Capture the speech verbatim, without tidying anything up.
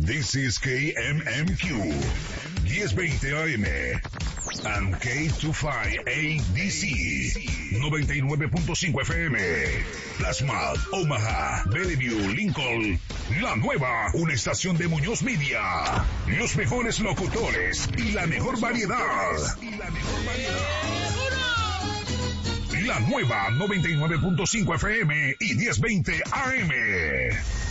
This is K M M Q, diez veinte A M, and K veinticinco A D C, noventa y nueve punto cinco F M, Plasma, Omaha, Bellevue, Lincoln, La Nueva, una estación de Muñoz Media, los mejores locutores y la mejor variedad. Y la mejor variedad. La Nueva, noventa y nueve punto cinco F M y diez veinte A M.